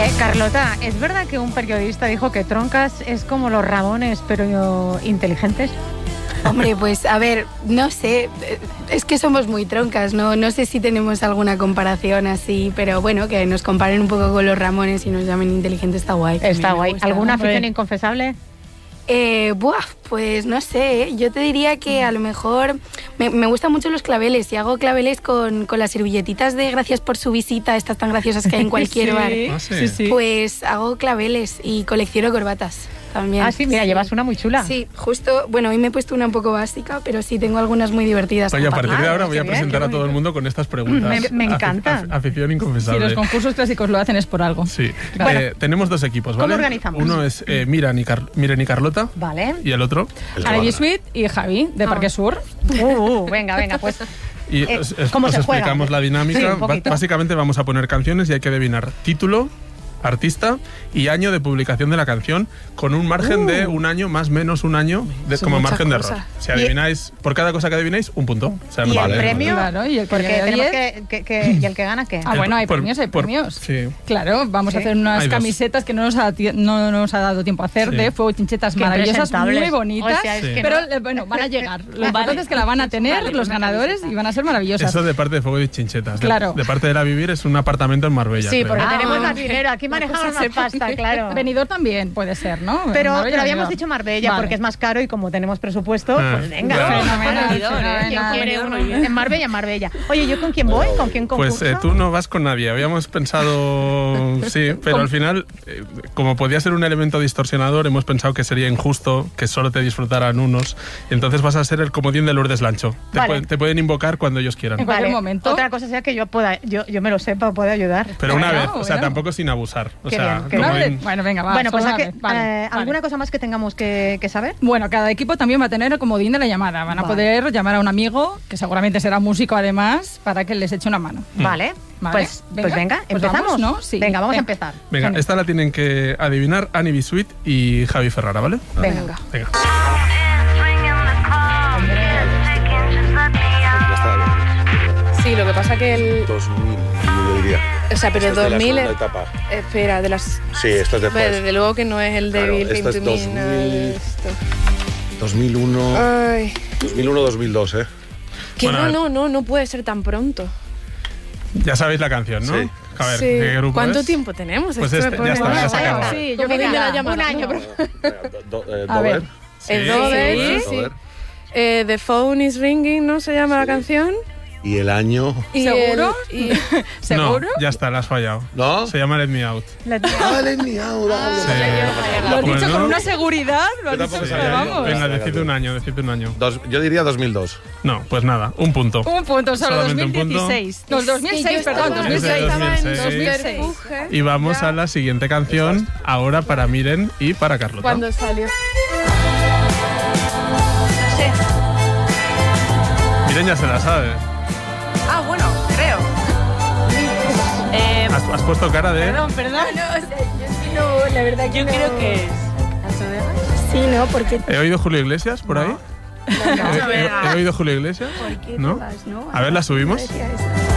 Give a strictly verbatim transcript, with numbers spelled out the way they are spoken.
Eh, Carlota, ¿es verdad que un periodista dijo que Troncas es como los Ramones, pero inteligentes? Hombre, pues a ver, no sé, es que somos muy troncas, ¿no? No sé si tenemos alguna comparación así, pero bueno, que nos comparen un poco con los Ramones y nos llamen inteligentes está guay. Está guay. ¿Alguna afición inconfesable? Eh, buah, pues no sé, ¿eh? Yo te diría que a lo mejor me, me gustan mucho los claveles y hago claveles con, con las servilletitas de gracias por su visita, estas tan graciosas que hay en cualquier sí. bar. Ah, sí. Sí, sí. Pues hago claveles y colecciono corbatas también. Ah, sí, mira, sí. Llevas una muy chula. Sí, justo, bueno, hoy me he puesto una un poco básica, pero sí tengo algunas muy divertidas. Oye, a partir de ahora Ah, voy a presentar bien, a todo el mundo con estas preguntas. Me, me encanta. Afic afición inconfesable. Sí, los concursos clásicos lo hacen es por algo. Sí. Bueno, eh, tenemos dos equipos, ¿vale? ¿Cómo organizamos? Uno es eh, Miran, y Car Miren y Carlota. Vale. Y el otro... Anaí Sweet y Javi, de ah. Parque Sur. Uh, uh, venga, venga, pues... Y eh, os, os, ¿cómo os se explicamos juega? la dinámica. Sí, Básicamente vamos a poner canciones y hay que adivinar título, artista y año de publicación de la canción, con un margen uh. de un año, más menos un año, de, como margen de error. Si adivináis, por cada cosa que adivináis, un punto. O sea, ¿Y vale, el premio? Claro, y el que Porque gana tenemos diez. que, que, que, ¿Y el que gana qué? Ah, bueno, hay por, premios, hay por, premios. Sí. Claro, vamos ¿Sí? a hacer unas Hay camisetas dos. que no nos, ha, no nos ha dado tiempo a hacer, Sí. de fuego chinchetas Qué maravillosas, muy bonitas, o sea, es que pero no. bueno, van a llegar. Lo importante es que la van a tener Vale, los ganadores y van a ser maravillosas. Eso de parte de Fuego y Chinchetas. Claro. De, de parte de La Vivir es un apartamento en Marbella. Sí, creo. porque Ah, tenemos ah, más dinero. Aquí manejamos más pasta, claro. Benidorm también puede ser, ¿no? Pero, Marbella, pero habíamos Benidorm. dicho Marbella Vale. porque es más caro y como tenemos presupuesto, Ah, pues venga. claro. Fenomenal, ¿Quién fenomenal. quiere uno? En Marbella, en Marbella. Oye, ¿yo con quién voy? ¿Con quién concurso? Pues eh, tú no vas con nadie. Habíamos pensado, sí, pero al final, eh, como podía ser un elemento distorsionador, hemos pensado que sería injusto que solo te disfrutaran unos. Entonces vas a ser el comodín de Lourdes Lancho. Te, Vale. pueden, te pueden invocar cuando ellos quieran. En cualquier momento. Otra cosa sea que yo pueda, yo, yo me lo sepa o pueda ayudar. Pero una Bueno, vez, o sea, bueno. tampoco sin abusar. O Qué sea, bien, qué comodín- Una vez. Bueno, venga, va. bueno, pues solo a una que, vez. Vale, eh, vale. ¿alguna cosa más que tengamos que, que saber? Bueno, cada equipo también va a tener el comodín de la llamada. Van a Vale. poder llamar a un amigo, que seguramente será músico además, para que les eche una mano. Vale, Vale. Pues, Venga, pues venga, pues empezamos. vamos, ¿no? Sí. Venga, vamos Venga. a empezar. Venga, esta la tienen que adivinar Annie B. Sweet y Javi Ferrara, ¿vale? Venga. Venga. Ya está bien. Sí, lo que pasa que el... dos mil, yo diría. O sea, pero el Esta es de la dos mil... segunda es- etapa. Espera, de las... Sí, esto es después. Pero desde luego que no es el de Claro, Bill esto es Clinton, dos nada mil. de esto. dos mil uno, Ay, dos mil uno, dos mil dos, ¿eh? que Bueno, a no, ver. no, no, no puede ser tan pronto. Ya sabéis la canción, ¿no? Sí. A ver, Sí. ¿qué grupo ¿Cuánto es? tiempo tenemos? Pues Esto este, me ya pone- está, ya se Bueno, acabó. sí, yo Como creo que que de la ya. llamada. Un año. Venga, do- do- eh, A Dover. ver. El Sí, Dover, Dover, sí, sí. Dover. Eh, The Phone is Ringing, ¿no? Se llama la canción. Y el año... Y ¿Seguro? el- y- ¿Seguro? No, ya está, la has fallado. ¿No? Se llama Let Me Out. Ah, let me out, ah, Sí. Lo has dicho Bueno. con una seguridad, lo has Yo dicho, tampoco pero sabía. vamos. Venga, Venga, decid un año, decid un año. Dos- yo diría dos mil dos. No, pues nada, un punto. Un punto, solo Solamente un dos mil punto. dieciséis. No, dos mil seis, Es que yo perdón, estaba- dos mil seis. estaba en dos mil seis. subterfuge. Y vamos Ya. a la siguiente canción, ahora para Miren y para Carlota. Cuando salió. Miren ya se la sabe. Ah, bueno, creo. Eh, Has, has puesto cara de... perdón, perdón. No, o sea, yo sí no, la verdad que Yo no. creo que es. Sí, no, porque... ¿He oído Julio Iglesias por ahí? No, no, ¿He, he- he oído Julio Iglesias? ¿por qué ¿No? te vas, no? A ver, ¿la subimos? Decía eso.